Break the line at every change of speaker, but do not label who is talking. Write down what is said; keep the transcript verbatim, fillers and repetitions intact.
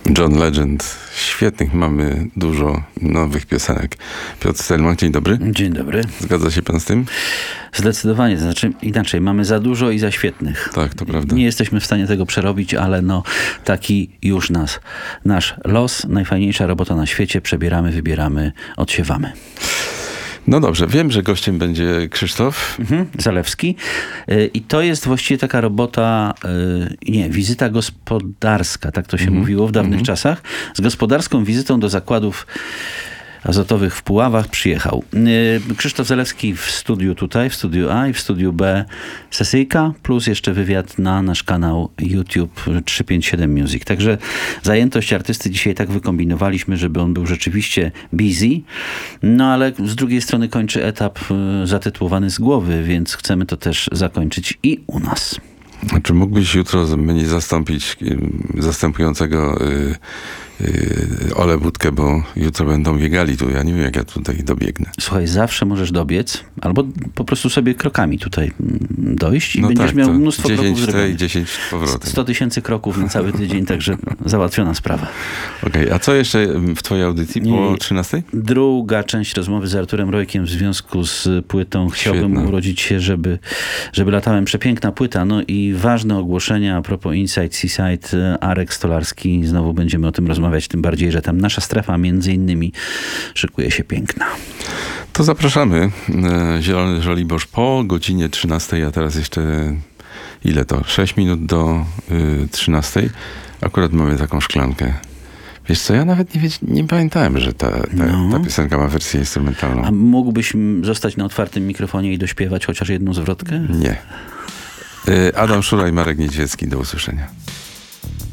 John Legend. Świetnych, mamy dużo nowych piosenek. Piotr Stelmach, dzień dobry.
Dzień dobry.
Zgadza się pan z tym?
Zdecydowanie, to znaczy inaczej, mamy za dużo i za świetnych.
Tak, to prawda.
Nie jesteśmy w stanie tego przerobić, ale no taki już nas, nasz los, najfajniejsza robota na świecie, przebieramy, wybieramy, odsiewamy.
No dobrze, wiem, że gościem będzie Krzysztof
Mhm, Zalewski. I to jest właściwie taka robota, nie, wizyta gospodarska, tak to się
Mhm,
mówiło w dawnych
mhm.
czasach. Z gospodarską wizytą do zakładów azotowych w Puławach przyjechał Krzysztof Zalewski w studiu tutaj, w studiu A i w studiu B sesyjka, plus jeszcze wywiad na nasz kanał YouTube trzysta pięćdziesiąt siedem Music. Także zajętość artysty dzisiaj tak wykombinowaliśmy, żeby on był rzeczywiście busy, no ale z drugiej strony kończy etap zatytułowany Z głowy, więc chcemy to też zakończyć i u nas.
A czy mógłbyś jutro mnie zastąpić y, zastępującego y, y, Ole Budkę, bo jutro będą biegali tu. Ja nie wiem, jak ja tutaj dobiegnę.
Słuchaj, zawsze możesz dobiec, albo po prostu sobie krokami tutaj dojść i
No
będziesz
tak,
miał
to
mnóstwo
dziesięć
kroków
w tej,
zrobionych.
dziesięć powrotem.
sto tysięcy kroków na cały tydzień, także załatwiona sprawa.
Okej, okay, a co jeszcze w twojej audycji po trzynastej?
Druga część rozmowy z Arturem Rojkiem w związku z płytą. Chciałbym
Świetna.
urodzić się, żeby, żeby latałem. Przepiękna płyta. No i ważne ogłoszenia a propos Inside Seaside. Arek Stolarski. Znowu będziemy o tym rozmawiać, tym bardziej, że tam nasza strefa między innymi szykuje się piękna.
To zapraszamy. Zielony Żoliborz po godzinie trzynastej, a teraz jeszcze ile to? sześć minut do y, trzynastej. Akurat mamy taką szklankę. Wiesz co, ja nawet nie, wie, nie pamiętałem, że ta, ta,
No.
ta piosenka ma wersję instrumentalną.
A mógłbyś zostać na otwartym mikrofonie i dośpiewać chociaż jedną zwrotkę?
Nie. Y, Adam Szura i Marek Niedźwiecki. Do usłyszenia.